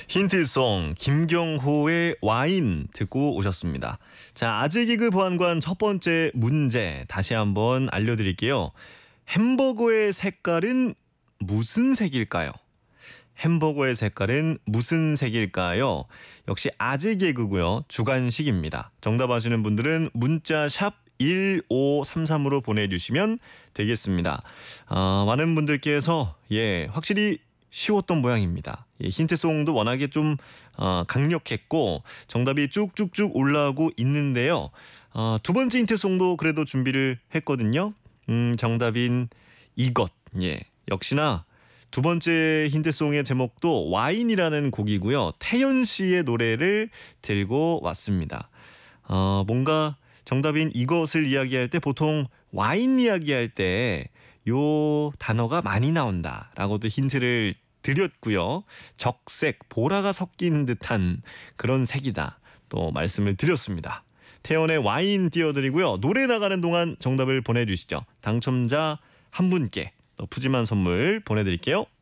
힌트송 김경호의 와인 듣고 오셨습니다. 자, 아재 개그 보안관 첫 번째 문제 다시 한번 알려드릴게요. 햄버거의 색깔은 무슨 색일까요? 햄버거의 색깔은 무슨 색일까요? 역시 아재 개그고요. 주관식입니다. 정답 아시는 분들은 문자 샵 1533으로 보내주시면 되겠습니다. 많은 분들께서 확실히 쉬웠던 모양입니다. 힌트송도 워낙에 좀 강력했고 정답이 쭉쭉쭉 올라오고 있는데요. 두 번째 힌트송도 그래도 준비를 했거든요. 정답인 이것. 역시나 두 번째 힌트송의 제목도 와인이라는 곡이고요. 태연 씨의 노래를 들고 왔습니다. 뭔가 정답인 이것을 이야기할 때 보통 와인 이야기할 때 요 단어가 많이 나온다라고도 힌트를 드렸고요. 적색, 보라가 섞인 듯한 그런 색이다. 또 말씀을 드렸습니다. 태연의 와인 띄워드리고요. 노래 나가는 동안 정답을 보내주시죠. 당첨자 한 분께 또 푸짐한 선물 보내드릴게요.